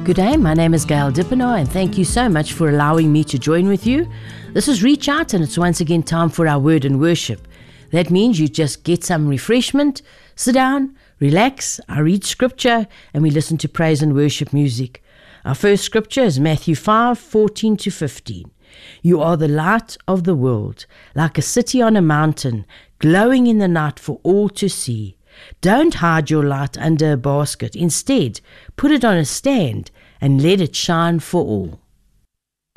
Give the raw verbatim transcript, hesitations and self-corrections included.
Good day, my name is Gail Dippenaar, and thank you so much for allowing me to join with you. This is Reach Out, and it's once again time for our word and worship. That means you just get some refreshment, sit down, relax, I read scripture, and we listen to praise and worship music. Our first scripture is Matthew five, fourteen to fifteen. You are the light of the world, like a city on a mountain, glowing in the night for all to see. Don't hide your light under a basket. Instead, put it on a stand and let it shine for all.